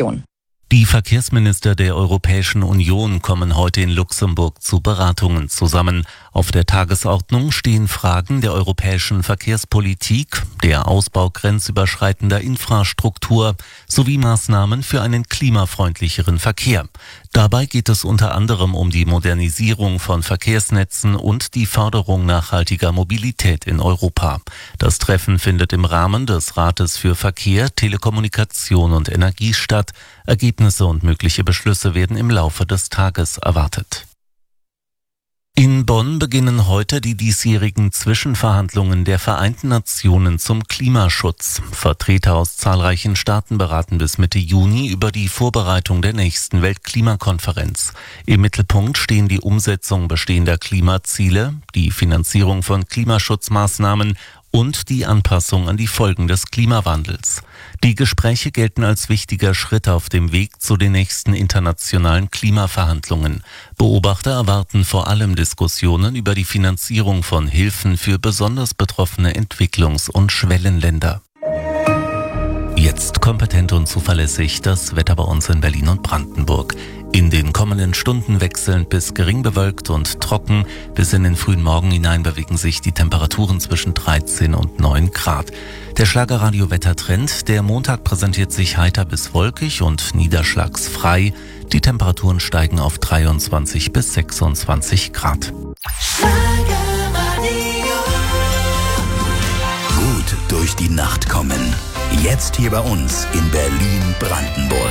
Situation. Die Verkehrsminister der Europäischen Union kommen heute in Luxemburg zu Beratungen zusammen. Auf der Tagesordnung stehen Fragen der europäischen Verkehrspolitik, der Ausbau grenzüberschreitender Infrastruktur sowie Maßnahmen für einen klimafreundlicheren Verkehr. Dabei geht es unter anderem um die Modernisierung von Verkehrsnetzen und die Förderung nachhaltiger Mobilität in Europa. Das Treffen findet im Rahmen des Rates für Verkehr, Telekommunikation und Energie statt. Ergebnisse und mögliche Beschlüsse werden im Laufe des Tages erwartet. In Bonn beginnen heute die diesjährigen Zwischenverhandlungen der Vereinten Nationen zum Klimaschutz. Vertreter aus zahlreichen Staaten beraten bis Mitte Juni über die Vorbereitung der nächsten Weltklimakonferenz. Im Mittelpunkt stehen die Umsetzung bestehender Klimaziele, die Finanzierung von Klimaschutzmaßnahmen und die Anpassung an die Folgen des Klimawandels. Die Gespräche gelten als wichtiger Schritt auf dem Weg zu den nächsten internationalen Klimaverhandlungen. Beobachter erwarten vor allem Diskussionen über die Finanzierung von Hilfen für besonders betroffene Entwicklungs- und Schwellenländer. Jetzt kompetent und zuverlässig das Wetter bei uns in Berlin und Brandenburg. In den kommenden Stunden wechselnd bis gering bewölkt und trocken. Bis in den frühen Morgen hinein bewegen sich die Temperaturen zwischen 13 und 9 Grad. Der Schlagerradio-Wettertrend, der Montag präsentiert sich heiter bis wolkig und niederschlagsfrei. Die Temperaturen steigen auf 23 bis 26 Grad. Gut durch die Nacht kommen. Jetzt hier bei uns in Berlin-Brandenburg.